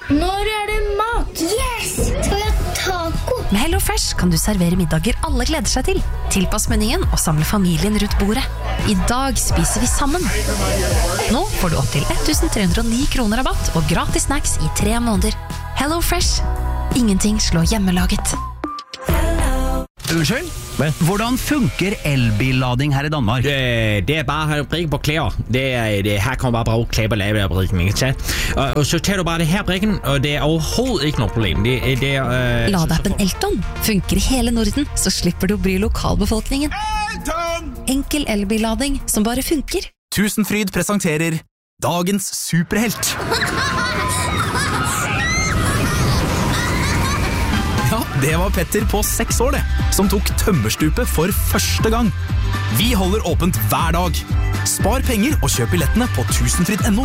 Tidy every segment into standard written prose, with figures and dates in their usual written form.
Når det mat? Yes! Skal vi ha taco? Med HelloFresh kan du servere middager alle gleder seg til. Tilpass menyen og samle familien rundt bordet. I dag spiser vi sammen. Nå får du opp til 1309 kroner rabatt og gratis snacks i 3 måneder. HelloFresh. Ingenting slår hjemmelaget. Unnskyld? Hvordan funker elbillading her i Danmark? Det bare brikken på klær. Her kan man bare bruge klær på lave af brikken, ikke sant? Og så tager du bare det her brikken, og det overhovedet ikke noe problem. Ladeappen Elton funker i hele Norden, så slipper du å bry lokalbefolkningen. Enkel elbillading som bare funker. Tusenfryd presenterer dagens superhelt. Ja, det var Petter på 6 år det, som tok tømmerstupet for første gang. Vi holder åpent hver dag. Spar penger og kjøp billettene på tusenfryd.no.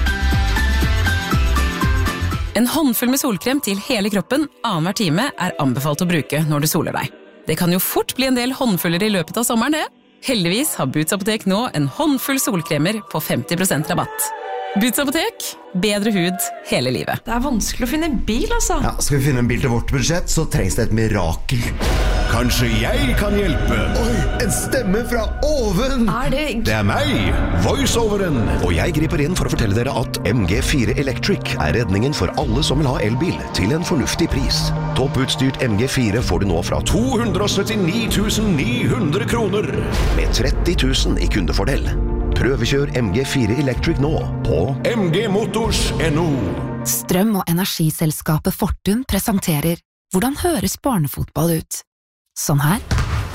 En håndfull med solkrem til hele kroppen annenhver time er anbefalt å bruke når du soler deg. Det kan jo fort bli en del håndfuller i løpet av sommeren det. Heldigvis har Boots Apotek nå en håndfull solkremer på 50% rabatt. Boots Apotek, bedre hud hele livet. Det er vanskelig å finne en bil, altså. Ja, skal vi finne en bil til vårt budsjett, så trengs det et mirakel. Kanskje jeg kan hjelpe? Oi, en stemme fra oven! Det er meg, voiceoveren. Og jeg griper inn for å fortelle dere at MG4 Electric er redningen for alle som vil ha elbil til en fornuftig pris. Topputstyrt MG4 får du nå fra 279 900 kroner. Med 30 000 i kundefordel. Prøvekjør MG4 Electric nå på mgmotors.no. Strøm- og energiselskapet Fortum presenterer Hvordan høres barnefotball ut? Sånn her.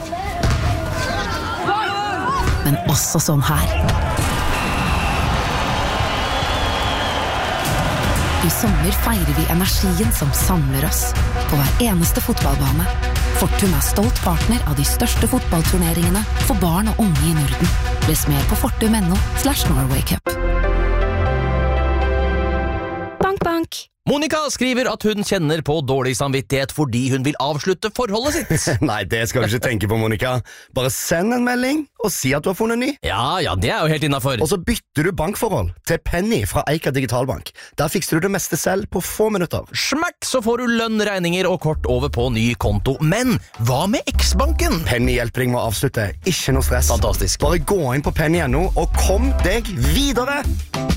Men også sånn her. I sommer feirer vi energien som samler oss på hver eneste fotballbane. Fortum er stolt partner av de største fotballturneringene for barn og unge i Norden. Les mer på fortum.no/Norway Cup. Bank, bank. Monica skriver at hun kjenner på dårlig samvittighet fordi hun vil avslutte forholdet sitt. Nei, det skal du ikke tenke på, Monica. Bare send en melding og si at du har funnet ny. Ja, det er jo helt innenfor. Og så bytter du bankforhold til Penny fra Eika Digitalbank. Der fikser du det meste selv på få minutter. Smakk, så får du lønn, regninger og kort over på ny konto. Men hva med X-banken? Penny hjelper deg med å avslutte. Ikke noe stress. Fantastisk. Bare gå inn på penny.no og kom deg videre!